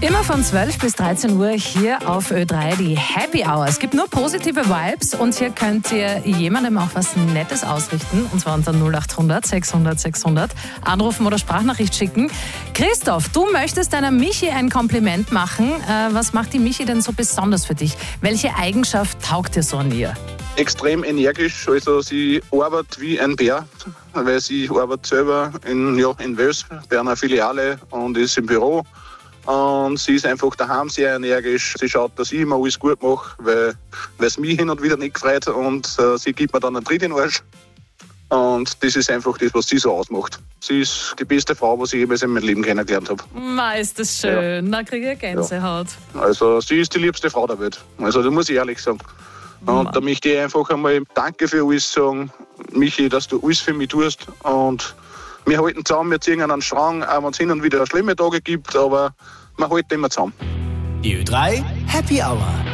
Immer von 12 bis 13 Uhr hier auf Ö3 die Happy Hour. Es gibt nur positive Vibes und hier könnt ihr jemandem auch was Nettes ausrichten. Und zwar unter 0800 600 600. Anrufen oder Sprachnachricht schicken. Christoph, du möchtest deiner Michi ein Kompliment machen. Was macht die Michi denn so besonders für dich? Welche Eigenschaft taugt dir so an ihr? Extrem energisch, also sie arbeitet wie ein Bär, weil sie arbeitet selber in Wels bei einer Filiale und ist im Büro. Und sie ist einfach daheim sehr energisch. Sie schaut, dass ich immer alles gut mache, weil es mich hin und wieder nicht gefreut. Und sie gibt mir dann einen Tritt in den Arsch. Und das ist einfach das, was sie so ausmacht. Sie ist die beste Frau, die ich jemals in meinem Leben kennengelernt habe. Ist das schön. Ja. Da kriege ich Gänsehaut. Ja. Also sie ist die liebste Frau der Welt. Also das muss ich ehrlich sagen. Und da möchte ich einfach einmal Danke für alles sagen, Michi, dass du alles für mich tust. Und wir halten zusammen, wir ziehen einen Strang, auch wenn es hin und wieder schlimme Tage gibt, aber wir halten immer zusammen. Die Ö3 Happy Hour.